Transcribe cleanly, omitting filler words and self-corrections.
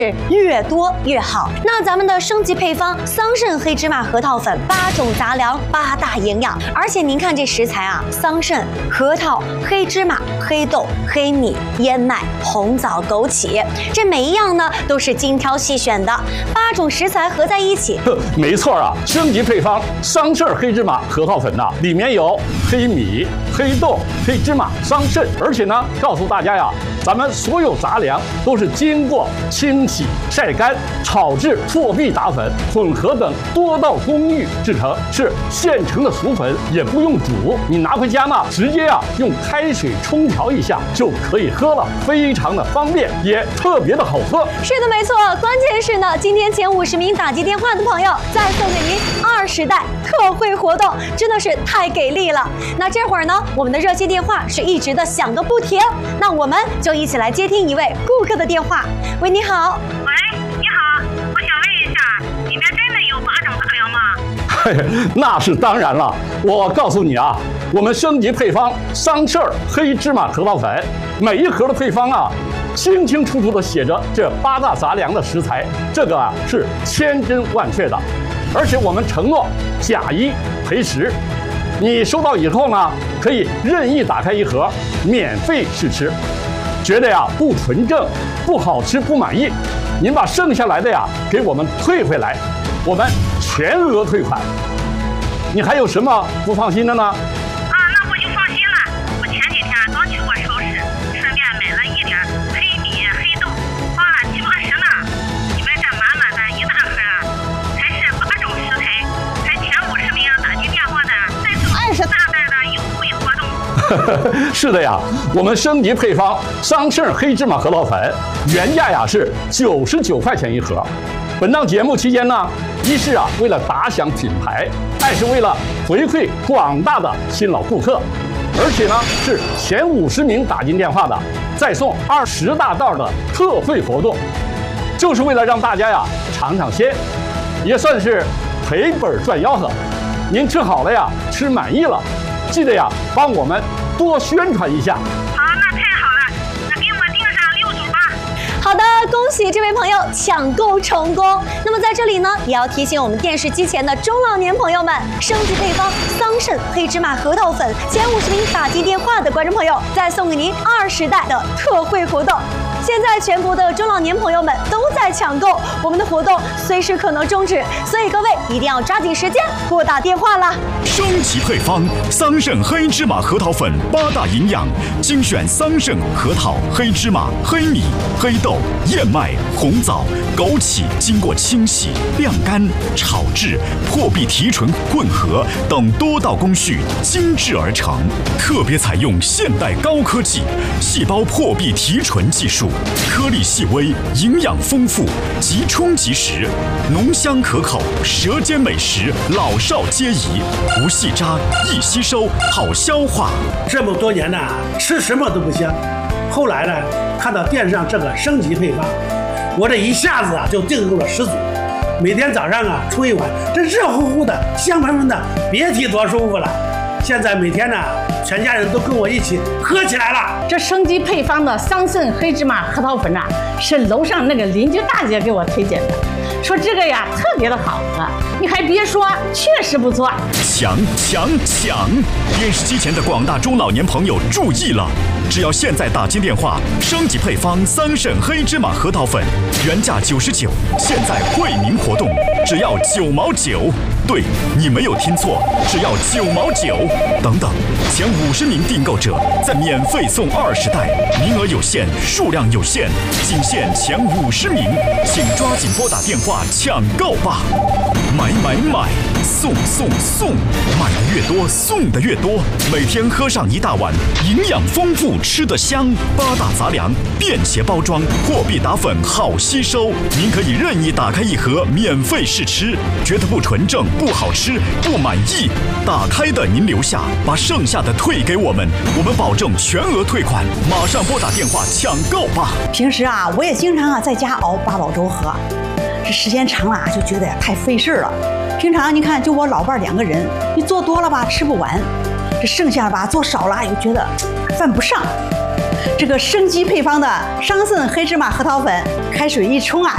越多越好。那咱们的升级配方桑葚黑芝麻核桃粉8种杂粮8大营养，而且您看这食材啊，桑葚、核桃、黑芝麻、黑豆、黑米、燕麦、红枣、枸杞，这每一样呢都是精挑细选的，8种食材合在一起。 没错啊，升级配方桑葚黑芝麻核桃粉呐，里面有黑米、黑豆、黑芝麻、桑葚，而且呢，告诉大家呀，咱们所有杂粮都是经过清洗、晒干、炒制、破壁打粉、混合等多道工艺制成，是现成的熟粉，也不用煮。你拿回家呢，直接用开水冲调一下就可以喝了，非常的方便，也特别的好喝。 是的，没错。关键是呢，今天前50名打进电话的朋友，再送给您20袋特惠活动，真的是太给力了。那这会儿呢，我们的热线电话是一直的响个不停，那我们就一起来接听一位顾客的电话。喂，你好。 喂，你好，我想问一下，里面真的有8种杂粮吗？ 那是当然了，我告诉你啊，我们升级配方桑葚黑芝麻核桃粉，每一盒的配方啊，清清楚楚地写着这8大杂粮的食材，这个啊是千真万确的，而且我们承诺假1赔10。你收到以后呢，可以任意打开一盒，免费试吃。觉得呀不纯正、不好吃、不满意，您把剩下来的呀给我们退回来，我们全额退款。你还有什么不放心的呢？ 那我就放心了。我前几天刚去过超市，顺便买了一点黑米、黑豆，花了70、80呢。你们这满满的一大盒啊，还是8种食材，还前50名打进电话的，再送20大袋的优惠活动。 是的呀，我们升级配方桑葚黑芝麻核桃粉，原价呀是99块钱一盒。本档节目期间呢，一是为了打响品牌，二是为了回馈广大的新老顾客，而且呢是前50名打进电话的，再送20大袋的特惠活动，就是为了让大家尝尝鲜，也算是赔本赚吆喝。您吃好了吃满意了，记得帮我们多宣传一下。 好，那太好了，那给我订上6组吧。 好的，恭喜这位朋友抢购成功。那么在这里呢，也要提醒我们电视机前的中老年朋友们，升级配方桑葚黑芝麻核桃粉，前50名打进电话的观众朋友，再送给您20袋的特惠活动。现在全国的中老年朋友们都在抢购，我们的活动随时可能终止，所以各位一定要抓紧时间拨打电话啦。 升级配方桑葚黑芝麻核桃粉8大营养，精选桑葚、核桃、黑芝麻、黑米、黑豆、燕麦、红枣、枸杞，经过清洗、晾干、炒制、破壁提纯混合等多道工序精制而成，特别采用现代高科技细胞破壁提纯技术，颗粒细微，营养丰富，即冲即食，浓香可口，舌尖美食，老少皆宜，不细渣，易吸收，好消化。 这么多年呢，吃什么都不香。后来呢，看到电视上这个升级配方，我这一下子就订购了10组。每天早上冲一碗，这热乎乎的、香喷喷的，别提多舒服了。现在每天呢，全家人都跟我一起喝起来了。 这升级配方的桑葚黑芝麻核桃粉是楼上那个邻居大姐给我推荐的，说这个特别的好喝。你还别说，确实不错。 抢！电视机前的广大中老年朋友注意了，只要现在打进电话，升级配方桑葚黑芝麻核桃粉原价99，现在惠民活动只要9毛9。对，你没有听错，只要9毛9。等等，前50名订购者再免费送20袋，名额有限，数量有限，仅限前50名，请抓紧拨打电话抢购吧！买，送，买的越多，送的越多，每天喝上1大碗，营养丰富，吃得香。8大杂粮，便携包装，破壁打粉，好吸收。您可以任意打开一盒，免费试吃，觉得不纯正、不好吃、不满意，打开的您留下，把剩下的退给我们，我们保证全额退款。马上拨打电话抢购吧！ 平时我也经常在家熬8宝粥喝，这时间长了就觉得太费事了。平常你看，就我老伴2个人，你做多了吃不完，这剩下做少了又觉得犯不上。这个升级配方的桑葚黑芝麻核桃粉，开水一冲